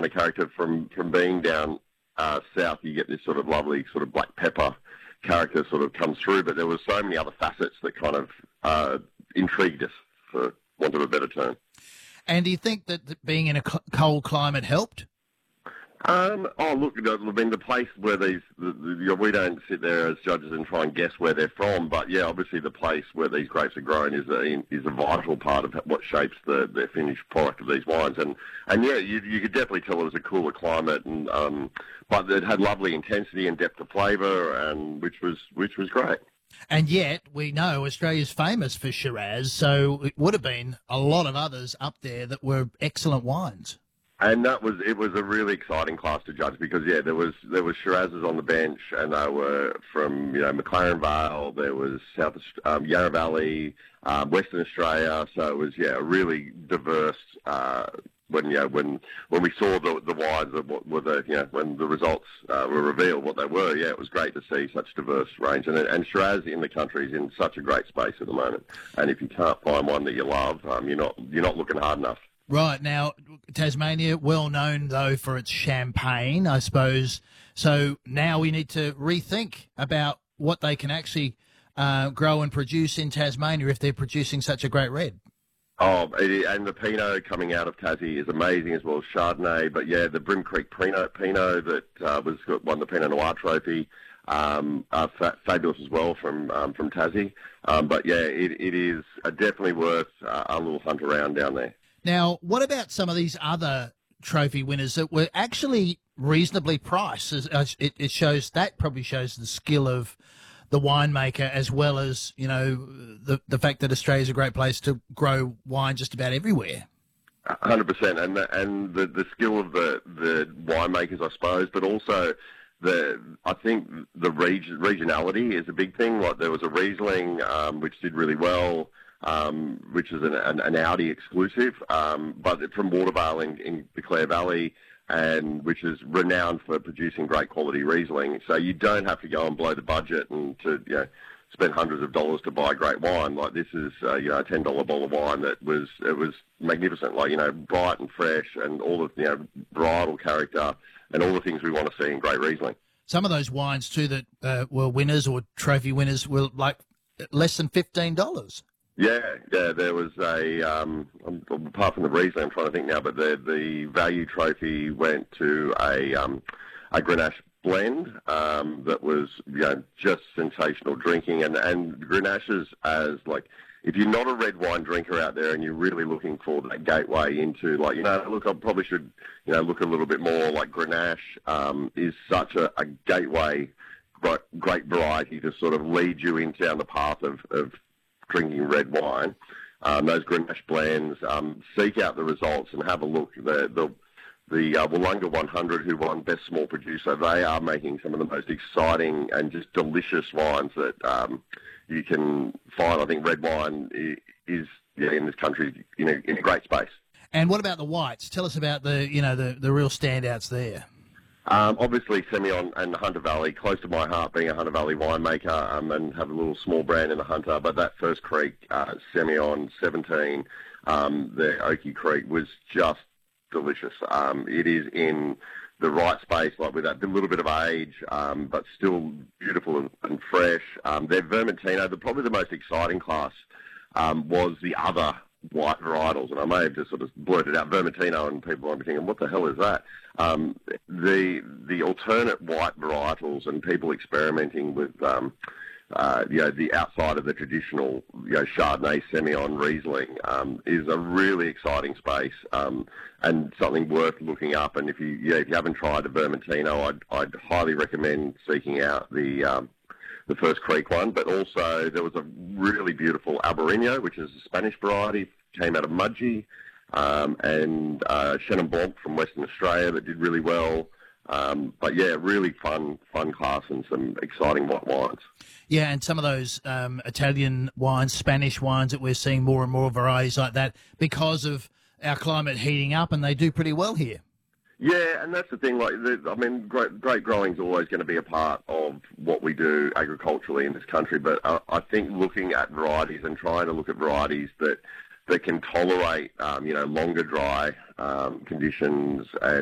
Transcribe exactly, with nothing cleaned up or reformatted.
kind of character from, from being down uh, south. You get this sort of lovely sort of black pepper character sort of comes through, but there was so many other facets that kind of uh, intrigued us, for want of a better term. And do you think that that being in a c- cold climate helped? Um, oh, look, I mean, the place where these, the, the, we don't sit there as judges and try and guess where they're from, but yeah, obviously the place where these grapes are grown is a, is a vital part of what shapes the, the finished product of these wines. And, and yeah, you, you could definitely tell it was a cooler climate, and um, but it had lovely intensity and depth of flavour, and which was which was great. And yet, we know Australia's famous for Shiraz, so it would have been a lot of others up there that were excellent wines. And that was it was a really exciting class to judge because yeah there was there was Shirazes on the bench, and they were from you know McLaren Vale, there was South um, Yarra Valley, um, Western Australia, so it was yeah a really diverse. Uh, when you know when when we saw the the wines of what were the you know when the results uh, were revealed what they were, yeah it was great to see such diverse range, and and Shiraz in the country is in such a great space at the moment, and if you can't find one that you love, um, you're not you're not looking hard enough. Right, now, Tasmania, well known, though, for its champagne, I suppose. So now we need to rethink about what they can actually uh, grow and produce in Tasmania if they're producing such a great red. Oh, it, and the Pinot coming out of Tassie is amazing, as well as Chardonnay. But, yeah, the Brim Creek Pinot, Pinot that uh, was won the Pinot Noir Trophy, um, uh, fa- fabulous as well from um, from Tassie. Um, but, yeah, it, it is uh, definitely worth uh, a little hunt around down there. Now, what about some of these other trophy winners that were actually reasonably priced? It, it shows that probably shows the skill of the winemaker, as well as you know the the fact that Australia is a great place to grow wine just about everywhere. one hundred percent, and the, and the, the skill of the the winemakers, I suppose, but also the I think the region, regionality is a big thing. Like there was a Riesling um, which did really well. Um, which is an, an, an Audi exclusive, um, but from Watervale in, in the Clare Valley, and which is renowned for producing great quality Riesling. So you don't have to go and blow the budget and to you know spend hundreds of dollars to buy great wine. Like this is uh, you know a ten dollar bottle of wine that was it was magnificent. Like you know bright and fresh, and all the you know varietal character and all the things we want to see in great Riesling. Some of those wines too that uh, were winners or trophy winners were like less than fifteen dollars. Yeah, yeah, there was a, um, apart from the Riesling, I'm trying to think now, but the the value trophy went to a um, a Grenache blend um, that was, you know, just sensational drinking. And, and Grenaches as, like, if you're not a red wine drinker out there and you're really looking for that gateway into, like, you know, look, I probably should, you know, look a little bit more like Grenache um, is such a, a gateway, great, great variety to sort of lead you in down the path of, of drinking red wine. Um, those Grenache blends, um, seek out the results and have a look. The the, the uh, Wollonga one hundred, who won Best Small Producer, they are making some of the most exciting and just delicious wines that um, you can find. I think red wine is, yeah, in this country in a, in a great space. And what about the whites? Tell us about the you know the, the real standouts there. Um, obviously, Semillon and Hunter Valley, close to my heart, being a Hunter Valley winemaker, um, and have a little small brand in the Hunter. But that First Creek uh, Semillon seventeen, um, the Oakey Creek, was just delicious. Um, it is in the right space, like with that little bit of age, um, but still beautiful and, and fresh. Um, their Vermentino, the probably the most exciting class, um, was the other white varietals, and I may have just sort of blurted out Vermentino, and people might be thinking, what the hell is that? Um, the the alternate white varietals and people experimenting with um, uh, you know the outside of the traditional you know Chardonnay, Semillon, Riesling um, is a really exciting space um, and something worth looking up. And if you yeah, if you haven't tried the Vermentino, I'd I'd highly recommend seeking out the um, the First Creek one. But also there was a really beautiful Albarino, which is a Spanish variety, came out of Mudgee. Um, and uh, Chenin Blanc from Western Australia that did really well. Um, but, yeah, really fun fun class and some exciting white wines. Yeah, and some of those um, Italian wines, Spanish wines that we're seeing more and more varieties like that because of our climate heating up, and they do pretty well here. Yeah, and that's the thing. Like, the, I mean, grape, grape growing is always going to be a part of what we do agriculturally in this country. But uh, I think looking at varieties and trying to look at varieties that that can tolerate, um, you know, longer dry um, conditions and